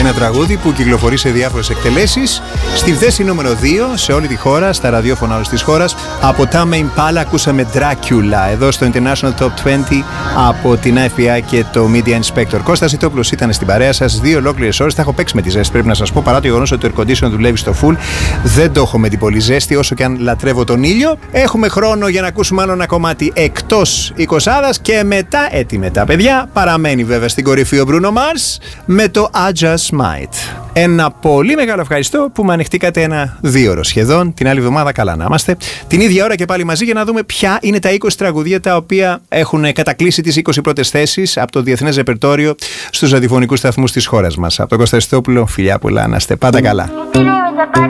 Ένα τραγούδι που κυκλοφορεί σε διάφορες εκτελέσεις. Στη θέση νούμερο 2 σε όλη τη χώρα, στα ραδιόφωνα όλης της χώρας. Από Tame Impala ακούσαμε Dracula. Εδώ στο International Top 20 από την IFI και το Media Inspector. Κώστας Ιτόπουλος ήταν στην παρέα σας 2 ολόκληρες ώρες. Θα έχω παίξει με τη ζέστη, πρέπει να σας πω, παρά το γεγονός ότι το air condition δουλεύει στο full. Δεν το έχω με την πολύ ζέστη, όσο και αν λατρεύω τον ήλιο. Έχουμε χρόνο για να ακούσουμε άλλο ένα κομμάτι εκτός 20 και μετά, μετά παιδιά, παραμένει βέβαια στην κορυφή ο Bruno Mars με το I Just Might. Ένα πολύ μεγάλο ευχαριστώ που με ανοιχτήκατε ένα 2ωρο σχεδόν. Την άλλη εβδομάδα καλά να είμαστε. Την ίδια ώρα και πάλι μαζί για να δούμε ποια είναι τα 20 τραγουδία τα οποία έχουν κατακλείσει τις 20 πρώτες θέσεις από το διεθνές ρεπερτόριο στους ραδιοφωνικούς σταθμούς της χώρας μας. Από τον Κώστα Ιτόπουλο, φιλιά πολλά, να είστε πάντα καλά.